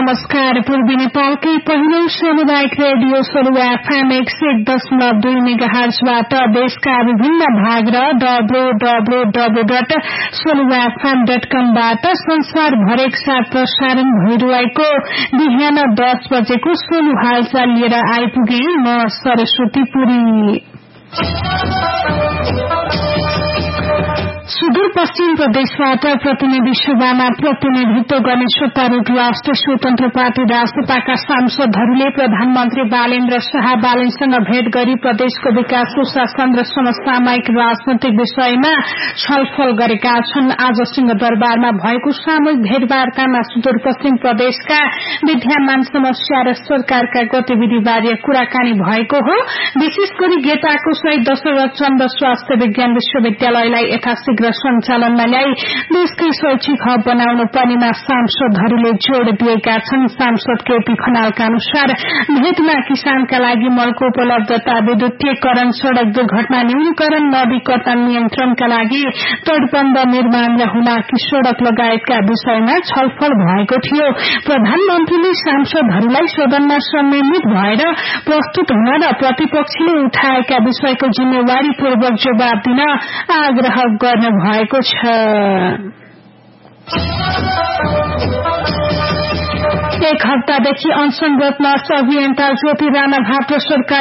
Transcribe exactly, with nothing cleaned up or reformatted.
नमस्कार। पूर्वी नेपालकै पहिलो सामुदायिक रेडियो सरुवा एफएम एक सय एक दशमलव दुई मेगाहर्जबाट देशका विभिन्न भाग र डब्लु डब्लु डब्लु डट सरुवा एफएम डट कमबाट संसारभर एकसाथ प्रसारण भइरहेको बिहान दस बजेको सोलु हालचाल लिएर आइपुगे म सरस्वती पुरी। सुदूरपश्चिम प्रदेशबाट प्रतिनिधि सभामा प्रतिनिधित्व गर्ने सत्तारूढ़ राष्ट्रिय स्वतन्त्र पार्टी राजसपाका सांसदहरूले प्रधानमन्त्री बालेन्द्र शाह बालेनसँग भेट गरी प्रदेशको विकास सुशासन र समसामयिक राजनैतिक विषयमा छलफल गरेका छन्। आज सिंहदरबारमा भएको सामूहिक भेटवार्तामा सुदूरपश्चिम प्रदेशका विद्यमान समस्या र सरकारका गतिविधिबारे कुराकानी भएको हो। विशेष गरी गेटाको सहित दशरथ चन्द स्वास्थ्य विज्ञान विश्वविद्यालयलाई यथाशीघ्र सञ्चालनमा ल्याई देशकै शैक्षिक हब बनाउनु पर्नेमा सांसदहरूले जोड़ दिएका छन्। सांसद केपी खनालका अनुसार भेटमा किसानका लागि मलको उपलब्धता, विद्युतीकरण, सड़क दुर्घटना न्यूनीकरण, नदीकर्तन नियन्त्रणका लागि तटबन्ध निर्माण र हुलाकी सड़क लगायतका विषयमा छलफल भएको थियो। प्रधानमन्त्रीले सांसदहरूलाई सदनमा संयमित भएर प्रस्तुत हुन र प्रतिपक्षले उठाएका विषयको जिम्मेवारीपूर्वक जवाब दिन आग्रह गर्न भएको छ। एक हप्तादेखि अनसनरत नर्स अभियन्ता ज्योति राणा भाट र सरकार